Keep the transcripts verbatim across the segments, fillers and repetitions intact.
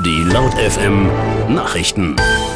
Die Laut F M Nachrichten.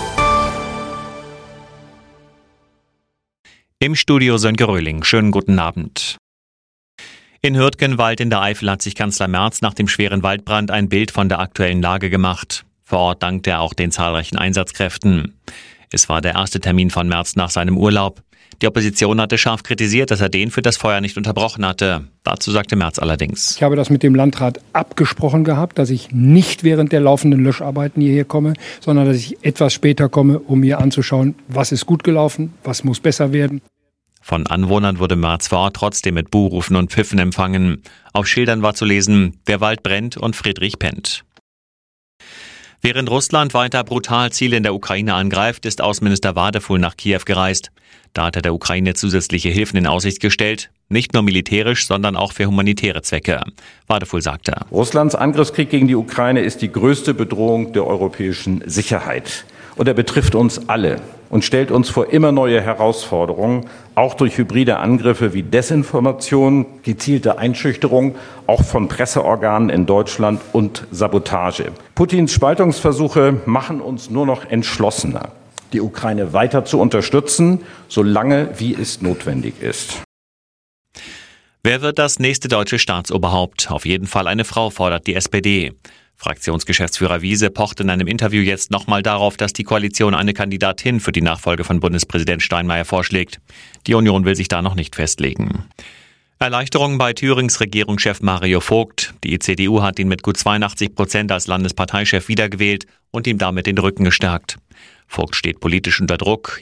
Im Studio Sönke Röhling. Schönen guten Abend. In Hürtgenwald in der Eifel hat sich Kanzler Merz nach dem schweren Waldbrand ein Bild von der aktuellen Lage gemacht. Vor Ort dankte er auch den zahlreichen Einsatzkräften. Es war der erste Termin von Merz nach seinem Urlaub. Die Opposition hatte scharf kritisiert, dass er den für das Feuer nicht unterbrochen hatte. Dazu sagte Merz allerdings: Ich habe das mit dem Landrat abgesprochen gehabt, dass ich nicht während der laufenden Löscharbeiten hierher komme, sondern dass ich etwas später komme, um mir anzuschauen, was ist gut gelaufen, was muss besser werden. Von Anwohnern wurde Merz vor Ort trotzdem mit Buhrufen und Pfiffen empfangen. Auf Schildern war zu lesen: Der Wald brennt und Friedrich pennt. Während Russland weiter brutal Ziele in der Ukraine angreift, ist Außenminister Wadefuhl nach Kiew gereist. Da hat er der Ukraine zusätzliche Hilfen in Aussicht gestellt, nicht nur militärisch, sondern auch für humanitäre Zwecke. Wadefuhl sagte: Russlands Angriffskrieg gegen die Ukraine ist die größte Bedrohung der europäischen Sicherheit. Und er betrifft uns alle und stellt uns vor immer neue Herausforderungen, auch durch hybride Angriffe wie Desinformation, gezielte Einschüchterung, auch von Presseorganen in Deutschland und Sabotage. Putins Spaltungsversuche machen uns nur noch entschlossener, die Ukraine weiter zu unterstützen, solange wie es notwendig ist. Wer wird das nächste deutsche Staatsoberhaupt? Auf jeden Fall eine Frau, fordert die S P D. Fraktionsgeschäftsführer Wiese pocht in einem Interview jetzt nochmal darauf, dass die Koalition eine Kandidatin für die Nachfolge von Bundespräsident Steinmeier vorschlägt. Die Union will sich da noch nicht festlegen. Erleichterung bei Thürings Regierungschef Mario Vogt. Die C D U hat ihn mit gut zweiundachtzig Prozent als Landesparteichef wiedergewählt und ihm damit den Rücken gestärkt. Vogt steht politisch unter Druck.